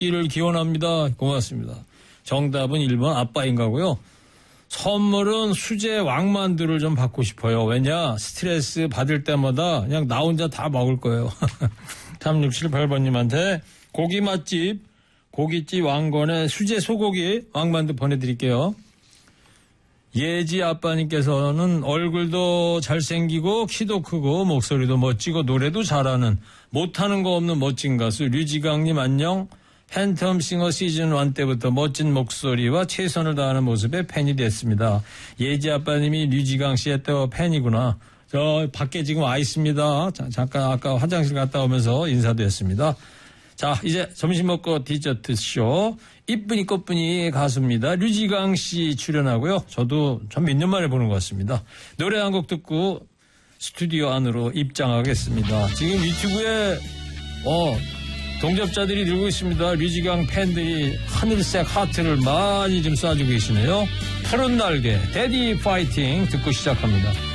이를 기원합니다. 고맙습니다. 정답은 1번 아빠인가고요. 선물은 수제 왕만두를 좀 받고 싶어요. 왜냐? 스트레스 받을 때마다 그냥 나 혼자 다 먹을 거예요. 3678번님한테 고기 맛집, 고깃집 왕건의 수제 소고기 왕만두 보내드릴게요. 예지 아빠님께서는 얼굴도 잘생기고 키도 크고 목소리도 멋지고 노래도 잘하는 못하는 거 없는 멋진 가수 류지강님 안녕. 팬텀싱어 시즌1 때부터 멋진 목소리와 최선을 다하는 모습에 팬이 됐습니다. 예지 아빠님이 류지강 씨의 또 팬이구나. 저 밖에 지금 와 있습니다. 잠깐 아까 화장실 갔다 오면서 인사도 했습니다. 자, 이제 점심 먹고 디저트 쇼. 이쁜이 꽃분이 가수입니다. 류지강 씨 출연하고요. 저도 참 몇 년 만에 보는 것 같습니다. 노래 한 곡 듣고 스튜디오 안으로 입장하겠습니다. 지금 유튜브에 동접자들이 늘고 있습니다. 류지강 팬들이 하늘색 하트를 많이 좀 쏴주고 계시네요. 푸른 날개, 데디 파이팅 듣고 시작합니다.